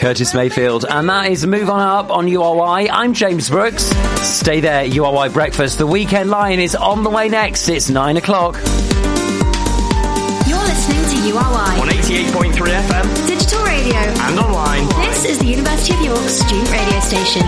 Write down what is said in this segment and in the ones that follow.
Curtis Mayfield, and that is Move On Up on URY. I'm James Brooks. Stay there, URY Breakfast. The Weekend Line is on the way next. It's 9 o'clock. You're listening to URY on 88.3 FM, digital radio, and online. This is the University of York student radio station.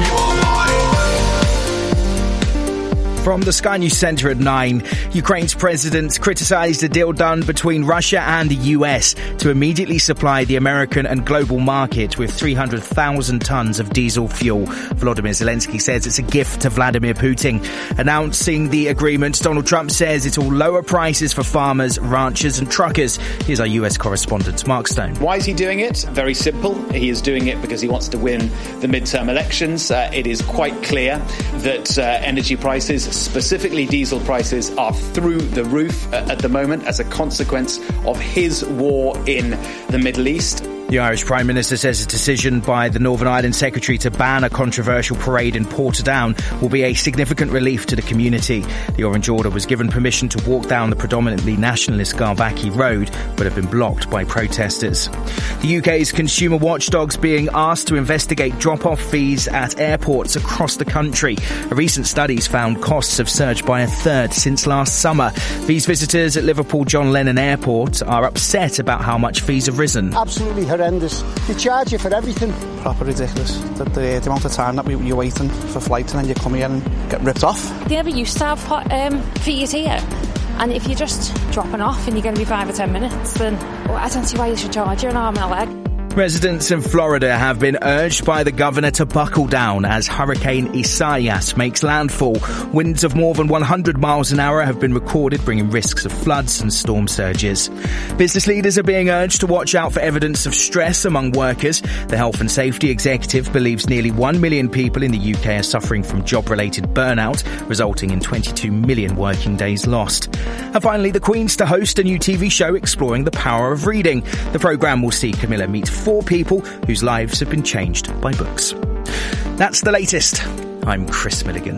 From the Sky News Centre at 9, Ukraine's president criticised a deal done between Russia and the US to immediately supply the American and global market with 300,000 tonnes of diesel fuel. Volodymyr Zelensky says it's a gift to Vladimir Putin. Announcing the agreement, Donald Trump says it will lower prices for farmers, ranchers and truckers. Here's our US correspondent, Mark Stone. Why is he doing it? Very simple. He is doing it because he wants to win the midterm elections. It is quite clear that energy prices, specifically diesel prices, are through the roof at the moment as a consequence of his war in the Middle East. The Irish Prime Minister says a decision by the Northern Ireland Secretary to ban a controversial parade in Portadown will be a significant relief to the community. The Orange Order was given permission to walk down the predominantly nationalist Garbacki Road, but have been blocked by protesters. The UK's consumer watchdog's being asked to investigate drop-off fees at airports across the country. A recent study's found costs have surged by a third since last summer. These visitors at Liverpool John Lennon Airport are upset about how much fees have risen. Absolutely horrendous. They charge you for everything. Proper ridiculous. The amount of time that you're waiting for flights and then you come here and get ripped off. They never used to have fees here. And if you're just dropping off and you're going to be 5 or 10 minutes, then I don't see why you should charge you an arm and a leg. Residents in Florida have been urged by the governor to buckle down as Hurricane Isaias makes landfall. Winds of more than 100 miles an hour have been recorded, bringing risks of floods and storm surges. Business leaders are being urged to watch out for evidence of stress among workers. The Health and Safety Executive believes nearly 1 million people in the UK are suffering from job-related burnout, resulting in 22 million working days lost. And finally, the Queen's to host a new TV show exploring the power of reading. The programme will see Camilla meet 4 people whose lives have been changed by books. That's the latest. I'm Chris Milligan.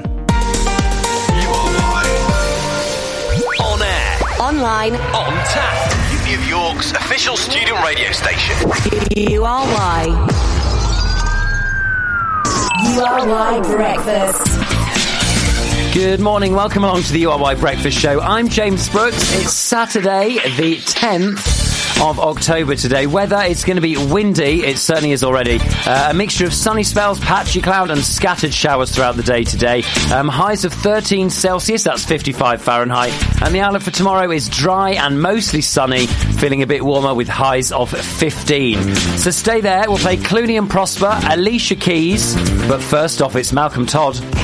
On air, Online, on tap. Uni of York's official student radio station. URY. URY Breakfast. Good morning, welcome along to the URY Breakfast Show. I'm James Brooks. It's Saturday, the 10th of October today. Weather, it's going to be windy. It certainly is already. A mixture of sunny spells, patchy cloud and scattered showers throughout the day today. Highs of 13 Celsius, that's 55 Fahrenheit. And the outlook for tomorrow is dry and mostly sunny, feeling a bit warmer with highs of 15. So stay there. We'll play Clooney and Prosper, Alicia Keys. But first off, it's Malcolm Todd.